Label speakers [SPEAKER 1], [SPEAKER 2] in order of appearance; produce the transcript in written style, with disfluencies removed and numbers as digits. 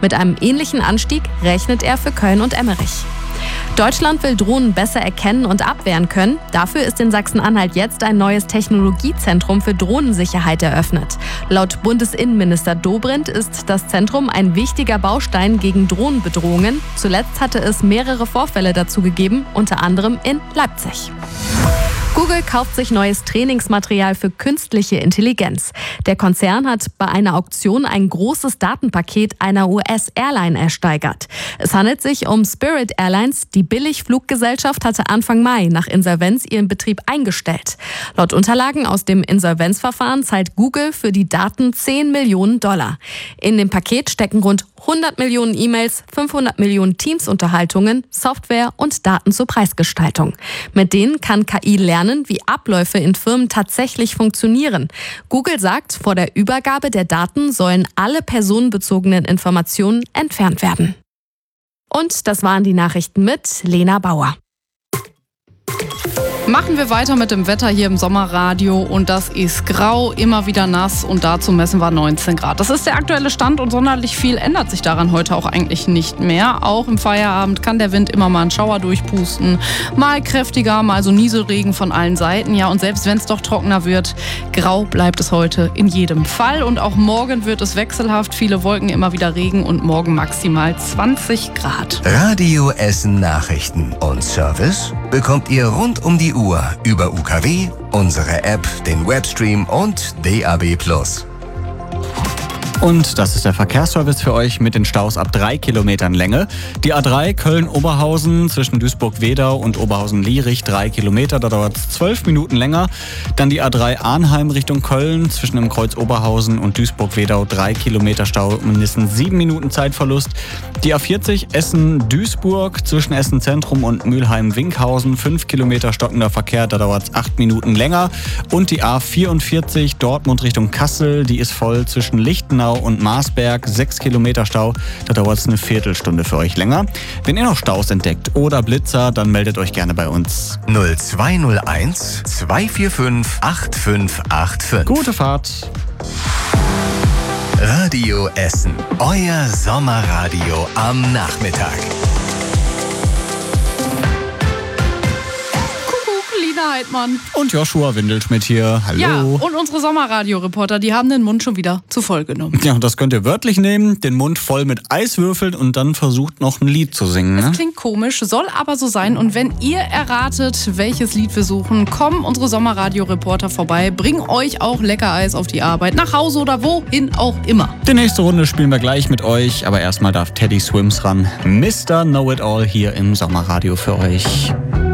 [SPEAKER 1] Mit einem ähnlichen Anstieg rechnet er für Köln und Emmerich. Deutschland will Drohnen besser erkennen und abwehren können. Dafür ist in Sachsen-Anhalt jetzt ein neues Technologiezentrum für Drohnensicherheit eröffnet. Laut Bundesinnenminister Dobrindt ist das Zentrum ein wichtiger Baustein gegen Drohnenbedrohungen. Zuletzt hatte es mehrere Vorfälle dazu gegeben, unter anderem in Leipzig. Google kauft sich neues Trainingsmaterial für künstliche Intelligenz. Der Konzern hat bei einer Auktion ein großes Datenpaket einer US-Airline ersteigert. Es handelt sich um Spirit Airlines. Die Billigfluggesellschaft hatte Anfang Mai nach Insolvenz ihren Betrieb eingestellt. Laut Unterlagen aus dem Insolvenzverfahren zahlt Google für die Daten $10 Millionen. In dem Paket stecken rund 100 Millionen E-Mails, 500 Millionen Teams-Unterhaltungen, Software und Daten zur Preisgestaltung. Mit denen kann KI lernen, wie Abläufe in Firmen tatsächlich funktionieren. Google sagt, vor der Übergabe der Daten sollen alle personenbezogenen Informationen entfernt werden. Und das waren die Nachrichten mit Lena Bauer.
[SPEAKER 2] Machen wir weiter mit dem Wetter hier im Sommerradio und das ist grau, immer wieder nass und dazu messen wir 19 Grad. Das ist der aktuelle Stand und sonderlich viel ändert sich daran heute auch eigentlich nicht mehr. Auch im Feierabend kann der Wind immer mal einen Schauer durchpusten, mal kräftiger, mal so Nieselregen von allen Seiten. Ja, und selbst wenn es doch trockener wird, grau bleibt es heute in jedem Fall und auch morgen wird es wechselhaft, viele Wolken, immer wieder Regen und morgen maximal 20 Grad.
[SPEAKER 3] Radio Essen Nachrichten und Service bekommt ihr rund um die Uhr über UKW, unsere App, den Webstream und DAB+.
[SPEAKER 4] Und das ist der Verkehrsservice für euch mit den Staus ab 3 Kilometern Länge. Die A3 Köln-Oberhausen zwischen Duisburg-Wedau und Oberhausen-Lierich 3 Kilometer, da dauert es 12 Minuten länger. Dann die A3 Arnheim Richtung Köln zwischen dem Kreuz Oberhausen und Duisburg-Wedau 3 Kilometer Stau, mindestens 7 Minuten Zeitverlust. Die A40 Essen-Duisburg zwischen Essen-Zentrum und Mülheim-Winkhausen 5 Kilometer stockender Verkehr, da dauert es 8 Minuten länger. Und die A44 Dortmund Richtung Kassel, die ist voll zwischen Lichtenau und Marsberg, 6 Kilometer Stau, da dauert es eine Viertelstunde für euch länger. Wenn ihr noch Staus entdeckt oder Blitzer, dann meldet euch gerne bei uns.
[SPEAKER 3] 0201 245 8585.
[SPEAKER 4] Gute Fahrt!
[SPEAKER 3] Radio Essen, euer Sommerradio am Nachmittag.
[SPEAKER 2] Heidmann.
[SPEAKER 4] Und Joshua Windelschmidt hier. Hallo.
[SPEAKER 2] Ja, und unsere Sommerradio-Reporter, die haben den Mund schon wieder zu voll genommen.
[SPEAKER 4] Ja, und das könnt ihr wörtlich nehmen, den Mund voll mit Eiswürfeln und dann versucht noch ein Lied zu singen.
[SPEAKER 2] Das klingt komisch, soll aber so sein. Und wenn ihr erratet, welches Lied wir suchen, kommen unsere Sommerradio-Reporter vorbei, bringen euch auch Leckereis auf die Arbeit, nach Hause oder wohin auch immer.
[SPEAKER 4] Die nächste Runde spielen wir gleich mit euch, aber erstmal darf Teddy Swims ran. Mr. Know-It-All hier im Sommerradio für euch.